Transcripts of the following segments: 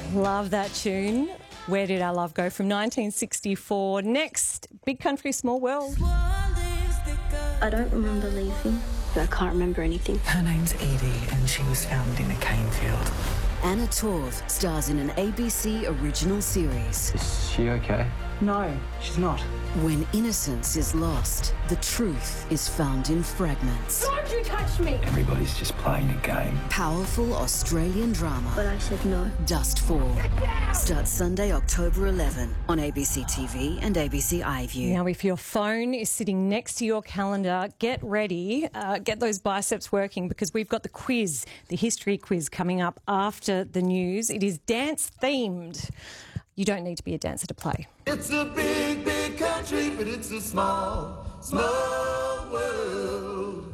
Love that tune. Where Did Our Love Go from 1964. Next, Big Country, Small World. I don't remember leaving. I can't remember anything. Her name's Edie and she was found in a cane field. Anna Torv stars in an ABC original series. Is she okay? No, she's not. When innocence is lost, the truth is found in fragments. Don't you touch me! Everybody's just playing a game. Powerful Australian drama. But I said no. Dust Fall. Starts Sunday, October 11 on ABC TV and ABC iView. Now, if your phone is sitting next to your calendar, get ready. Get those biceps working because we've got the quiz, the history quiz coming up after the news. It is dance-themed. You don't need to be a dancer to play. It's a big, big country, but it's a small, small world.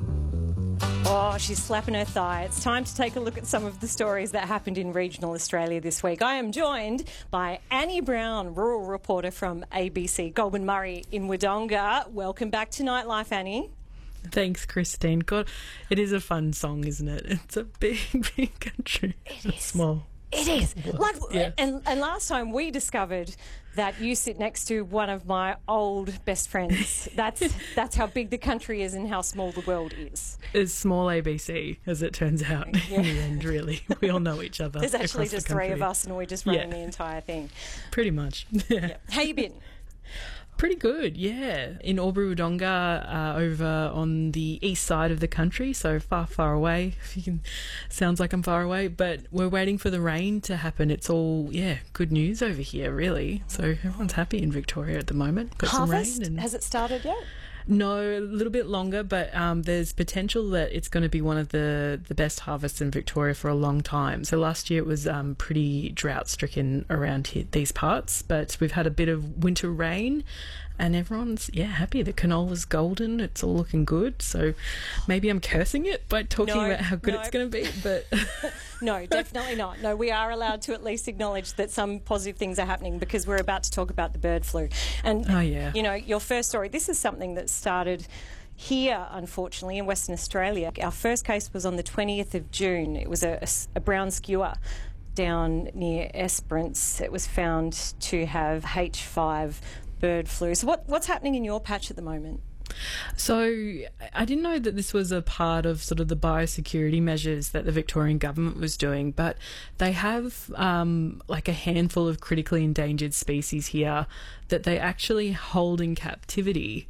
Oh, she's slapping her thigh. It's time to take a look at some of the stories that happened in regional Australia this week. I am joined by Annie Brown, rural reporter from ABC, Goulburn Murray in Wodonga. Welcome back to Nightlife, Annie. Thanks, Christine. God, it is a fun song, isn't it? It's a big, big country. It is. Small. It is. Like, Yeah. and last time we discovered that you sit next to one of my old best friends. That's how big the country is and how small the world is. It's small ABC, as it turns out, in the end, really. We all know each other. There's actually across the just three of country. us and we're just running the entire thing. Pretty much. Yeah. How you been? Pretty good, yeah. In Albury Wodonga, over on the east side of the country, so far, far away. If you can, sounds like I'm far away, but we're waiting for the rain to happen. It's all, good news over here, really. So everyone's happy in Victoria at the moment. Got Harvest? some rain. Has it started yet? No, a little bit longer, but there's potential that it's going to be one of the best harvests in Victoria for a long time. So last year it was pretty drought-stricken around here, these parts, but we've had a bit of winter rain and everyone's, happy. The canola's golden. It's all looking good. So maybe I'm cursing it by talking about how good it's going to be, but... No, definitely not. No, we are allowed to at least acknowledge that some positive things are happening because we're about to talk about the bird flu. And, you know, your first story, this is something that started here, unfortunately, in Western Australia. Our first case was on the 20th of June. It was a brown skewer down near Esperance. It was found to have H5 bird flu. So what's happening in your patch at the moment? So I didn't know that this was a part of sort of the biosecurity measures that the Victorian government was doing, but they have like a handful of critically endangered species here that they actually hold in captivity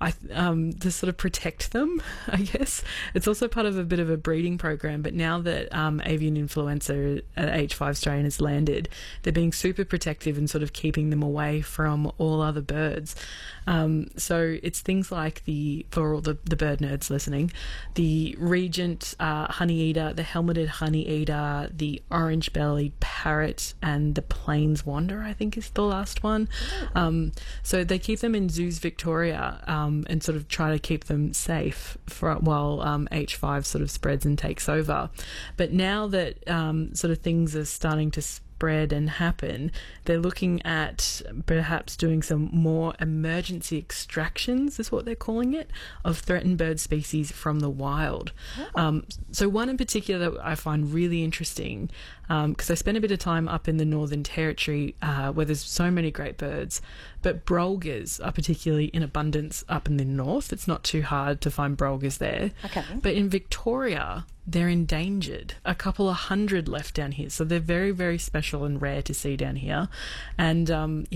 to sort of protect them, I guess. It's also part of a bit of a breeding program, but now that avian influenza H5 strain has landed, they're being super protective and sort of keeping them away from all other birds. So it's things like for all the bird nerds listening, the regent honeyeater, the helmeted honeyeater, the orange-bellied parrot, and the plains wander, I think is the last one. So they keep them in zoos Victoria, and sort of try to keep them safe while H5 sort of spreads and takes over. But now that sort of things are starting to spread and happen, they're looking at perhaps doing some more emergency extractions, is what they're calling it, of threatened bird species from the wild. So one in particular that I find really interesting, because I spent a bit of time up in the Northern Territory where there's so many great birds, but brolgers are particularly in abundance up in the north. It's not too hard to find brolgers there. Okay. But in Victoria, they're endangered. A couple of hundred left down here. So they're very, very special and rare to see down here. And